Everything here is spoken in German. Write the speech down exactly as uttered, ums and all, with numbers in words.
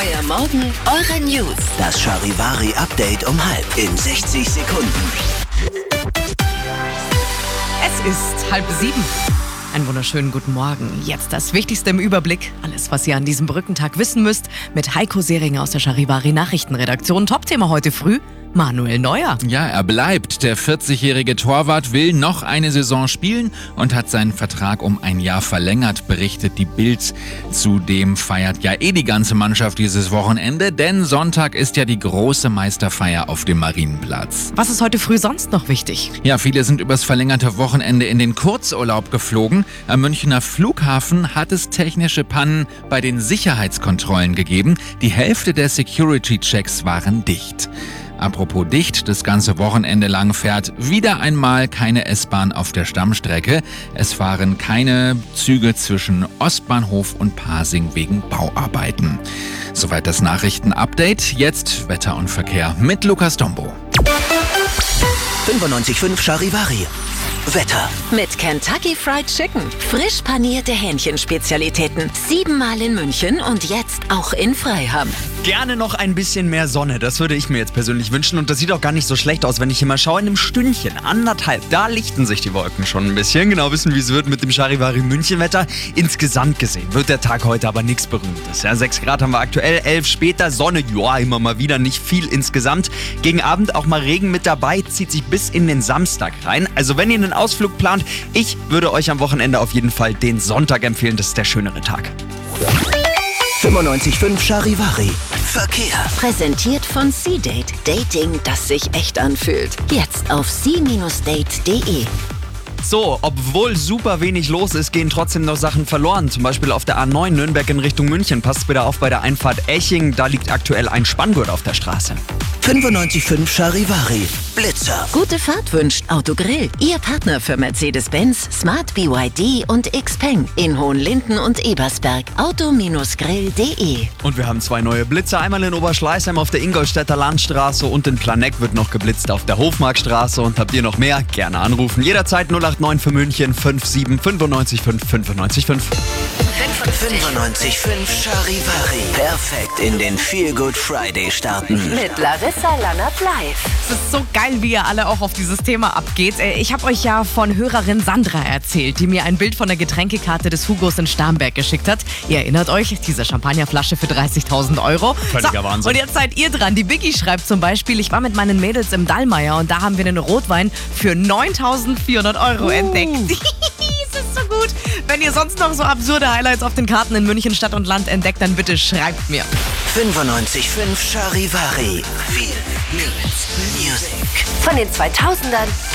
Euer Morgen, eure News. Das Charivari-Update um halb in sechzig Sekunden. Es ist halb sieben. Einen wunderschönen guten Morgen. Jetzt das Wichtigste im Überblick. Alles, was ihr an diesem Brückentag wissen müsst, mit Heiko Seringer aus der Charivari Nachrichtenredaktion. Topthema heute früh: Manuel Neuer. Ja, er bleibt. Der vierzigjährige Torwart will noch eine Saison spielen und hat seinen Vertrag um ein Jahr verlängert, berichtet die Bild. Zudem feiert ja eh die ganze Mannschaft dieses Wochenende, denn Sonntag ist ja die große Meisterfeier auf dem Marienplatz. Was ist heute früh sonst noch wichtig? Ja, viele sind übers verlängerte Wochenende in den Kurzurlaub geflogen. Am Münchner Flughafen hat es technische Pannen bei den Sicherheitskontrollen gegeben. Die Hälfte der Security-Checks waren dicht. Apropos dicht, das ganze Wochenende lang fährt wieder einmal keine S-Bahn auf der Stammstrecke. Es fahren keine Züge zwischen Ostbahnhof und Pasing wegen Bauarbeiten. Soweit das Nachrichtenupdate. Jetzt Wetter und Verkehr mit Lukas Dombo. fünfundneunzig Komma fünf Charivari. Wetter. Mit Kentucky Fried Chicken. Frisch panierte Hähnchenspezialitäten. Siebenmal in München und jetzt auch in Freiham. Gerne noch ein bisschen mehr Sonne, das würde ich mir jetzt persönlich wünschen. Und das sieht auch gar nicht so schlecht aus, wenn ich hier mal schaue. In einem Stündchen, anderthalb, da lichten sich die Wolken schon ein bisschen. Genau wissen, wie es wird mit dem Charivari München-Wetter. Insgesamt gesehen wird der Tag heute aber nichts Berühmtes. Ja, sechs Grad haben wir aktuell, elf später, Sonne, ja, immer mal wieder, nicht viel insgesamt. Gegen Abend auch mal Regen mit dabei, zieht sich bis in den Samstag rein. Also wenn ihr einen Ausflug plant, ich würde euch am Wochenende auf jeden Fall den Sonntag empfehlen, das ist der schönere Tag. fünfundneunzig Komma fünf Charivari. Verkehr. Präsentiert von C-Date. Dating, das sich echt anfühlt. Jetzt auf c Bindestrich date punkt de. So, obwohl super wenig los ist, gehen trotzdem noch Sachen verloren. Zum Beispiel auf der A neun Nürnberg in Richtung München. Passt bitte auf bei der Einfahrt Eching, da liegt aktuell ein Spanngurt auf der Straße. fünfundneunzig Komma fünf Charivari. Blitzer. Gute Fahrt wünscht Autogrill. Ihr Partner für Mercedes-Benz, Smart B Y D und Xpeng. In Hohenlinden und Ebersberg. auto Grill punkt de. Und wir haben zwei neue Blitzer. Einmal in Oberschleißheim auf der Ingolstädter Landstraße und in Planegg wird noch geblitzt auf der Hofmarkstraße. Und habt ihr noch mehr? Gerne anrufen. Jederzeit null acht neun für München fünf sieben fünfundneunzig fünf fünfundneunzig fünf. fünfundneunzig Komma fünf Charivari. Perfekt in den Feel Good Friday starten. Mit Larissa Lannert live. Es ist so geil, wie ihr alle auch auf dieses Thema abgeht. Ich habe euch ja von Hörerin Sandra erzählt, die mir ein Bild von der Getränkekarte des Hugos in Starnberg geschickt hat. Ihr erinnert euch, diese Champagnerflasche für dreißigtausend Euro. Völliger Wahnsinn. Und jetzt seid ihr dran. Die Biggie schreibt zum Beispiel: Ich war mit meinen Mädels im Dallmayr und da haben wir einen Rotwein für neuntausendvierhundert Euro entdeckt. Es ist so gut. Wenn ihr sonst noch so absurde Highlights auf den Karten in München Stadt und Land entdeckt, dann bitte schreibt mir. fünfundneunzig Komma fünf Charivari. Feel Music. Von den zweitausendern